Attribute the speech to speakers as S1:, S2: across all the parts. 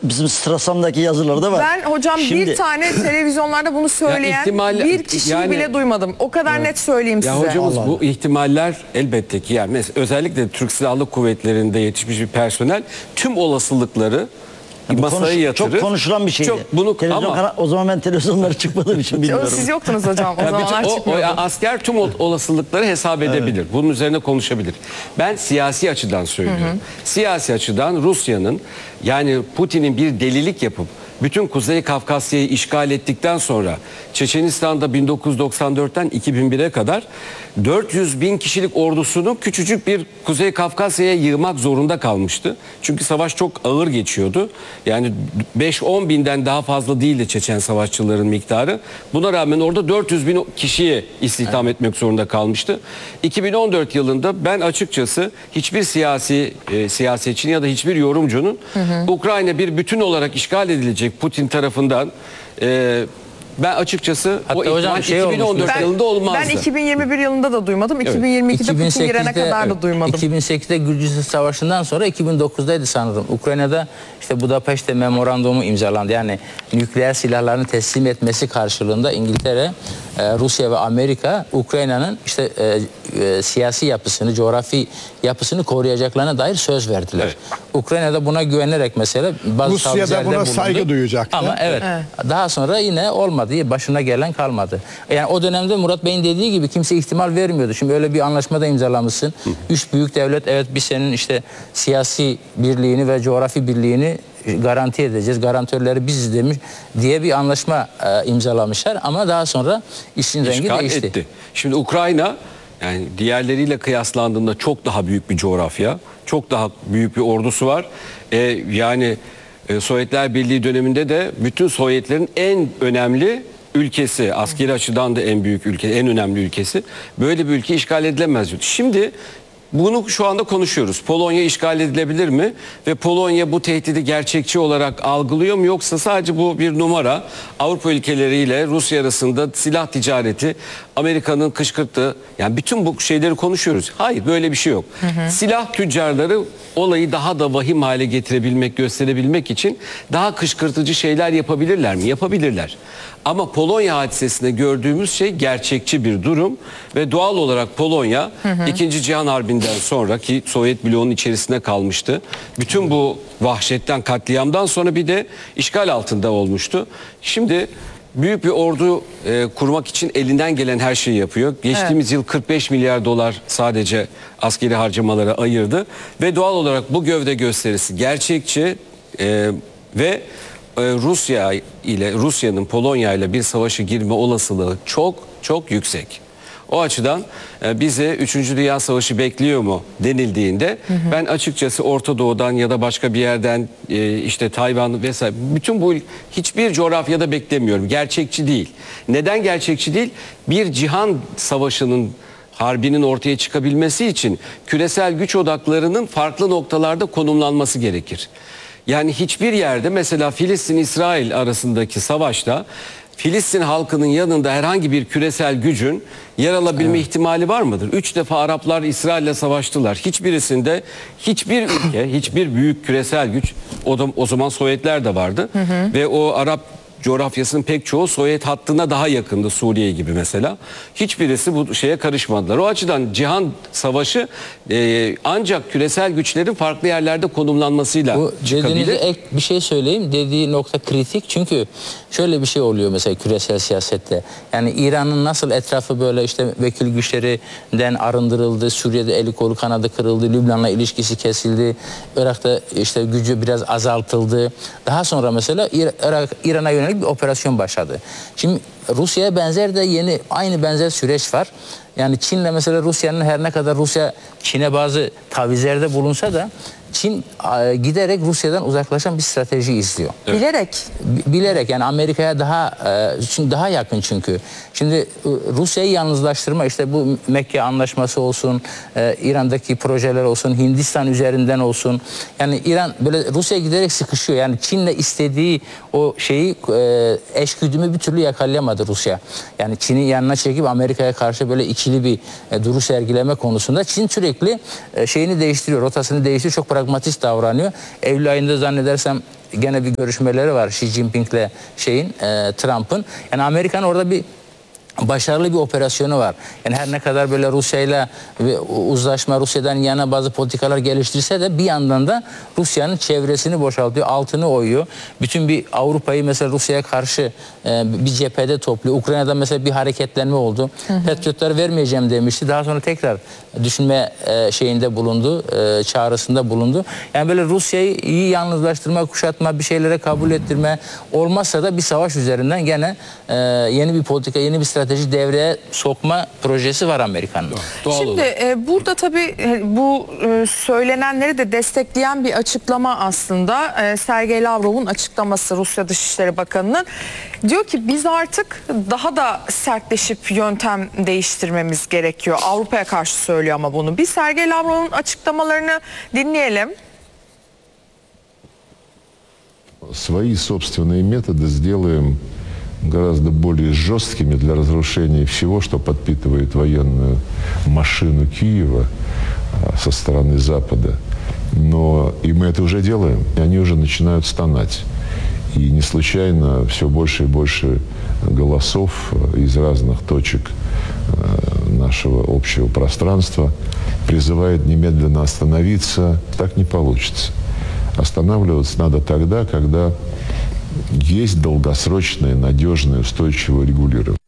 S1: bizim Strasam'daki yazılarda var.
S2: Ben hocam
S1: Şimdi,
S2: bir tane televizyonlarda bunu söyleyen bir kişiyi bile duymadım. O kadar net söyleyeyim size.
S3: Hocamız bu ihtimaller elbette ki yani özellikle Türk Silahlı Kuvvetleri'nde yetişmiş bir personel tüm olasılıkları masaya yatırır.
S1: Çok konuşulan bir şeydi. O zaman ben televizyonlara çıkmadığım için bilmiyorum.
S2: Siz yoktunuz hocam. O zamanlar çıkmıyordu.
S3: Asker tüm olasılıkları hesap edebilir. Evet. Bunun üzerine konuşabilir. Ben siyasi açıdan söylüyorum. Siyasi açıdan Rusya'nın yani Putin'in bir delilik yapıp bütün Kuzey Kafkasya'yı işgal ettikten sonra Çeçenistan'da 1994'ten 2001'e kadar 400 bin kişilik ordusunu küçücük bir Kuzey Kafkasya'ya yığmak zorunda kalmıştı. Çünkü savaş çok ağır geçiyordu. Yani 5-10 binden daha fazla değildi Çeçen savaşçıların miktarı. Buna rağmen orada 400 bin kişiye istihdam etmek zorunda kalmıştı. 2014 yılında ben açıkçası hiçbir siyasetçinin ya da hiçbir yorumcunun Ukrayna bir bütün olarak işgal edilecek Putin tarafından ben açıkçası hatta o ihtimal 2014 yılında olmazdı.
S2: Ben 2021 yılında da duymadım. 2022'de Putin girene kadar da duymadım.
S4: 2008'de Gürcistan Savaşı'ndan sonra 2009'daydı sanırım. Ukrayna'da işte Budapeşte Memorandumu imzalandı. Yani nükleer silahlarını teslim etmesi karşılığında İngiltere, Rusya ve Amerika Ukrayna'nın işte siyasi yapısını, coğrafi yapısını koruyacaklarına dair söz verdiler. Evet. Ukrayna'da buna güvenerek mesela bazı
S5: Rusya da buna saygı duyacaktı.
S4: Ama daha sonra yine olmadı. Başına gelen kalmadı. Yani o dönemde Murat Bey'in dediği gibi kimse ihtimal vermiyordu. Şimdi öyle bir anlaşmada imzalamışsın. Üç büyük devlet evet biz senin işte siyasi birliğini ve coğrafi birliğini garanti edeceğiz. Garantörleri biziz demiş diye bir anlaşma imzalamışlar ama daha sonra işin rengi değişti.
S3: Etti. Şimdi Ukrayna yani diğerleriyle kıyaslandığında çok daha büyük bir coğrafya. Çok daha büyük bir ordusu var. Sovyetler Birliği döneminde de bütün Sovyetlerin en önemli ülkesi, askeri açıdan da en büyük ülke, en önemli ülkesi. Böyle bir ülke işgal edilemez. Şimdi bunu şu anda konuşuyoruz. Polonya işgal edilebilir mi? Ve Polonya bu tehdidi gerçekçi olarak algılıyor mu? Yoksa sadece bu bir numara? Avrupa ülkeleriyle Rusya arasında silah ticareti, Amerika'nın kışkırttığı, yani bütün bu şeyleri konuşuyoruz. Hayır, böyle bir şey yok. Silah tüccarları olayı daha da vahim hale getirebilmek, gösterebilmek için daha kışkırtıcı şeyler yapabilirler mi? Yapabilirler. Ama Polonya hadisesinde gördüğümüz şey gerçekçi bir durum ve doğal olarak Polonya 2. Cihan Harbi'nden sonra ki Sovyet bloğunun içerisinde kalmıştı. Bütün bu vahşetten, katliamdan sonra bir de işgal altında olmuştu. Şimdi büyük bir ordu kurmak için elinden gelen her şeyi yapıyor. Geçtiğimiz yıl 45 milyar dolar sadece askeri harcamalara ayırdı. Ve doğal olarak bu gövde gösterisi gerçekçi ve Rusya'nın Polonya ile bir savaşa girme olasılığı çok çok yüksek. O açıdan bize 3. Dünya Savaşı bekliyor mu denildiğinde ben açıkçası Orta Doğu'dan ya da başka bir yerden işte Tayvan vesaire bütün bu hiçbir coğrafyada beklemiyorum. Gerçekçi değil. Neden gerçekçi değil? Bir cihan savaşının harbinin ortaya çıkabilmesi için küresel güç odaklarının farklı noktalarda konumlanması gerekir. Yani hiçbir yerde mesela Filistin-İsrail arasındaki savaşta Filistin halkının yanında herhangi bir küresel gücün yer alabilme ihtimali var mıdır? 3 defa Araplar İsrail'le savaştılar. Hiçbirisinde hiçbir ülke, hiçbir büyük küresel güç, o zaman Sovyetler de vardı. Ve o Arap coğrafyasının pek çoğu Sovyet hattına daha yakındı, Suriye gibi mesela. Hiçbirisi bu şeye karışmadılar. O açıdan cihan savaşı ancak küresel güçlerin farklı yerlerde konumlanmasıyla çıkabilir.
S4: Ek bir şey söyleyeyim. Dediği nokta kritik. Çünkü şöyle bir şey oluyor mesela küresel siyasette. Yani İran'ın nasıl etrafı böyle işte vekil güçlerinden arındırıldı, Suriye'de eli kolu kanadı kırıldı, Lübnan'la ilişkisi kesildi, Irak'ta işte gücü biraz azaltıldı. Daha sonra mesela İran'a yönelik bir operasyon başladı. Şimdi Rusya'ya benzer de aynı benzer süreç var. Yani Çin'le mesela Rusya'nın her ne kadar Rusya Çin'e bazı tavizlerde bulunsa da Çin giderek Rusya'dan uzaklaşan bir strateji izliyor.
S2: Bilerek.
S4: Bilerek yani Amerika'ya daha yakın çünkü. Şimdi Rusya'yı yalnızlaştırma işte bu Mekke Anlaşması olsun, İran'daki projeler olsun, Hindistan üzerinden olsun. Yani İran böyle Rusya'ya giderek sıkışıyor. Yani Çin'le istediği o şeyi eşgüdümü bir türlü yakalayamadı Rusya. Yani Çin'i yanına çekip Amerika'ya karşı böyle ikili bir duruş sergileme konusunda Çin sürekli şeyini değiştiriyor, rotasını değiştiriyor. Çok pragmatist davranıyor. Eylül ayında zannedersem gene bir görüşmeleri var Xi Jinping'le Trump'ın. Yani Amerikan orada bir başarılı bir operasyonu var. Yani her ne kadar böyle Rusya'yla uzlaşma, Rusya'dan yana bazı politikalar geliştirse de bir yandan da Rusya'nın çevresini boşaltıyor, altını oyuyor. Bütün bir Avrupa'yı mesela Rusya'ya karşı bir cephede topluyor. Ukrayna'da mesela bir hareketlenme oldu. Patriotları vermeyeceğim demişti. Daha sonra tekrar düşünme şeyinde bulundu, çağrısında bulundu. Yani böyle Rusya'yı iyi yalnızlaştırma, kuşatma, bir şeylere kabul ettirme, olmazsa da bir savaş üzerinden gene yeni bir politika, yeni bir strateji devreye sokma projesi var Amerika'nın.
S2: Şimdi burada tabii bu söylenenleri de destekleyen bir açıklama aslında. Sergey Lavrov'un açıklaması, Rusya Dışişleri Bakanı'nın. Diyor ki biz artık daha da sertleşip yöntem değiştirmemiz gerekiyor. Avrupa'ya karşı söylüyor ama bunu. Bir Sergey Lavrov'un açıklamalarını dinleyelim.
S6: Свои собственные методы сделаем гораздо более жесткими для разрушения всего, что подпитывает военную машину Киева со стороны Запада. Но и мы это уже делаем, и они уже начинают стонать. И не случайно все больше и больше голосов из разных точек нашего общего пространства призывает немедленно остановиться. Так не получится. Останавливаться надо тогда, когда есть долгосрочное, надежное, устойчивое регулирование.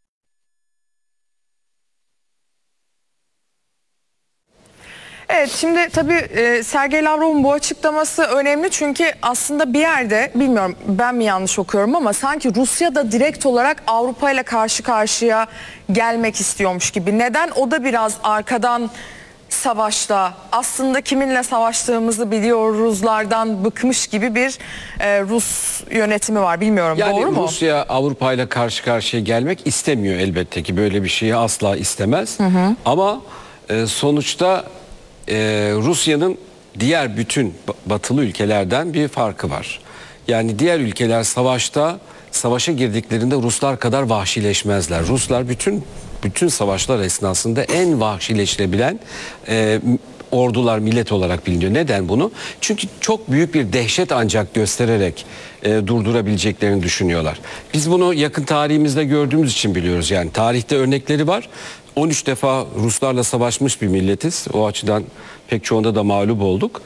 S2: Evet, şimdi tabii Sergey Lavrov'un bu açıklaması önemli çünkü aslında bir yerde, bilmiyorum ben mi yanlış okuyorum ama sanki Rusya da direkt olarak Avrupa ile karşı karşıya gelmek istiyormuş gibi. Neden? O da biraz arkadan savaşta, aslında kiminle savaştığımızı biliyoruzlardan bıkmış gibi bir Rus yönetimi var. Bilmiyorum,
S3: yani
S2: doğru mu?
S3: Rusya Avrupa ile karşı karşıya gelmek istemiyor elbette ki, böyle bir şeyi asla istemez. Ama sonuçta Rusya'nın diğer bütün batılı ülkelerden bir farkı var. Yani diğer ülkeler savaşa girdiklerinde Ruslar kadar vahşileşmezler. Ruslar bütün savaşlar esnasında en vahşileşebilen ordular, millet olarak biliniyor. Neden bunu? Çünkü çok büyük bir dehşet ancak göstererek durdurabileceklerini düşünüyorlar. Biz bunu yakın tarihimizde gördüğümüz için biliyoruz. Yani tarihte örnekleri var. 13 defa Ruslarla savaşmış bir milletiz. O açıdan pek çoğunda da mağlup olduk.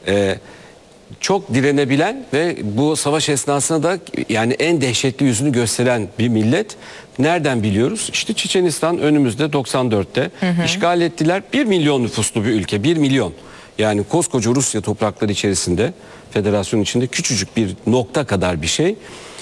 S3: Çok direnebilen ve bu savaş esnasında da yani en dehşetli yüzünü gösteren bir millet. Nereden biliyoruz? İşte Çiçenistan önümüzde 94'te işgal ettiler. 1 milyon nüfuslu bir ülke. 1 milyon. Yani koskoca Rusya toprakları içerisinde, federasyon içinde küçücük bir nokta kadar bir şey.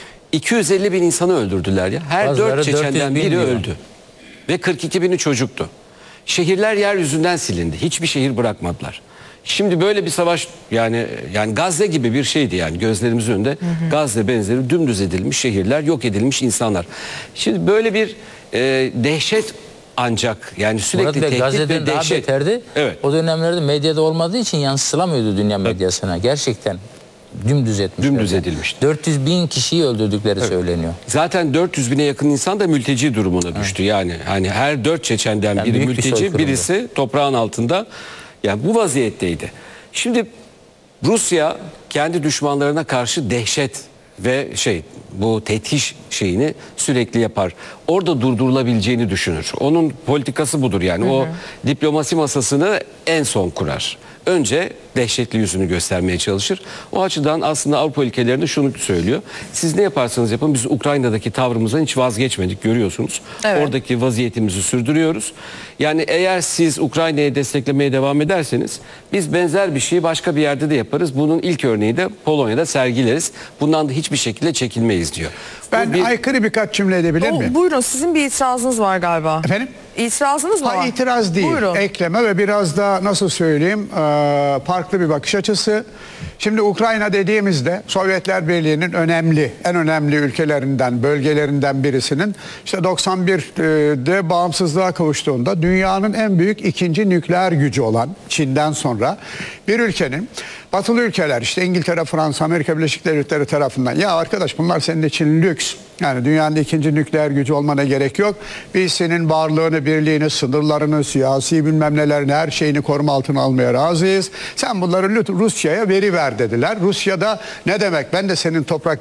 S3: 250 bin insanı öldürdüler ya. Her
S4: Bazıları
S3: 4 Çeçen'den biri
S4: milyon.
S3: öldü. Ve 42 bini çocuktu. Şehirler yeryüzünden silindi. Hiçbir şehir bırakmadılar. Şimdi böyle bir savaş, yani Gazze gibi bir şeydi, yani gözlerimizin önünde Gazze benzeri dümdüz edilmiş şehirler, yok edilmiş insanlar. Şimdi böyle bir dehşet, ancak yani sürekli tehdit
S4: Gazze'den
S3: ve
S4: daha
S3: dehşet.
S4: beterdi.
S3: Evet.
S4: O dönemlerde medyada olmadığı için yansıtılamıyordu dünya medyasına. Gerçekten dümdüz etmişler.
S3: Dümdüz edilmişti.
S4: 400 bin kişiyi öldürdükleri söyleniyor.
S3: Zaten 400 bine yakın insan da mülteci durumuna düştü. Yani hani her 4 Çeçen'den
S4: Yani
S3: biri
S4: büyük bir
S3: mülteci,
S4: soykırımdı.
S3: birisi toprağın altında. Yani bu vaziyetteydi. Şimdi Rusya kendi düşmanlarına karşı dehşet ve bu tethiş şeyini sürekli yapar. Orada durdurulabileceğini düşünür. Onun politikası budur yani. O diplomasi masasını en son kurar. Önce dehşetli yüzünü göstermeye çalışır. O açıdan aslında Avrupa ülkelerinde şunu söylüyor. Siz ne yaparsanız yapın, biz Ukrayna'daki tavrımızdan hiç vazgeçmedik, görüyorsunuz.
S2: Evet.
S3: Oradaki vaziyetimizi sürdürüyoruz. Yani eğer siz Ukrayna'yı desteklemeye devam ederseniz biz benzer bir şeyi başka bir yerde de yaparız. Bunun ilk örneği de Polonya'da sergileriz. Bundan da hiçbir şekilde çekilmeyiz diyor.
S5: Ben aykırı birkaç cümle edebilir miyim?
S2: Buyurun, sizin bir itirazınız var galiba.
S5: Efendim?
S2: İtirazınız mı var?
S5: İtiraz değil.
S2: Buyurun.
S5: Ekleme ve biraz da nasıl söyleyeyim farklı bir bakış açısı. Şimdi Ukrayna dediğimizde Sovyetler Birliği'nin en önemli ülkelerinden, bölgelerinden birisinin işte 91'de bağımsızlığa kavuştuğunda dünyanın en büyük ikinci nükleer gücü olan Çin'den sonra bir ülkenin batılı ülkeler, işte İngiltere, Fransa, Amerika Birleşik Devletleri tarafından, ya arkadaş bunlar senin için lüks. Yani dünyanın ikinci nükleer gücü olmana gerek yok. Biz senin varlığını, birliğini, sınırlarını, siyasi bilmem nelerini, her şeyini koruma altına almaya razıyız. Sen bunları Rusya'ya veriver dediler. Rusya'da ne demek? Ben de senin toprak